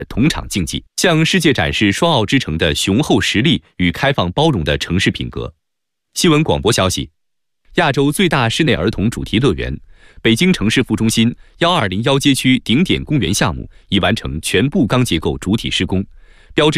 同场竞技，向世界展示双奥之城的雄厚实力与开放包容的城市品格。新闻广播消息，亚洲最大室内儿童主题乐园北京城市副中心1201街区顶点公园项目已完成全部钢结构主体施工，